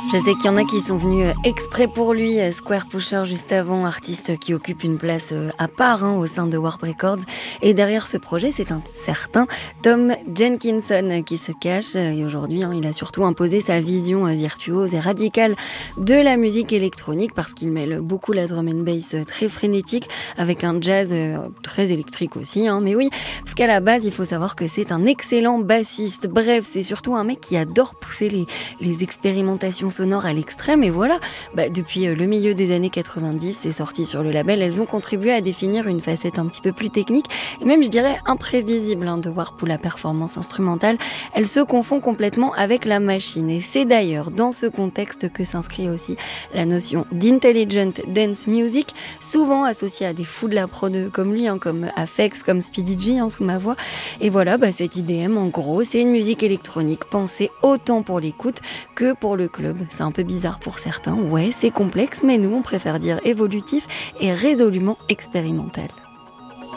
Je sais qu'il y en a qui sont venus exprès pour lui, Square Pusher juste avant, artiste qui occupe une place à part au sein de Warp Records. Et derrière ce projet, c'est un certain Tom Jenkinson qui se cache. Et aujourd'hui, il a surtout imposé sa vision virtuose et radicale de la musique électronique parce qu'il mêle beaucoup la drum and bass très frénétique avec un jazz très électrique aussi. Mais oui, parce qu'à la base, il faut savoir que c'est un excellent bassiste. Bref, c'est surtout un mec qui adore pousser les expérimentations sonores à l'extrême. Et voilà, depuis le milieu des années 90, c'est sorti sur le label, elles ont contribué à définir une facette un petit peu plus technique et même, je dirais, imprévisible de Warp, où la performance instrumentale, elle se confond complètement avec la machine. Et c'est d'ailleurs dans ce contexte que s'inscrit aussi la notion d'intelligent dance music, souvent associée à des fous de la prod comme lui, comme Aphex, comme Speedy G sous ma voix. Et voilà, cette IDM, en gros, c'est une musique électronique pensée autant pour l'écoute que pour le club. C'est un peu bizarre pour certains, ouais, c'est complexe, mais nous, on préfère dire évolutif et résolument expérimental.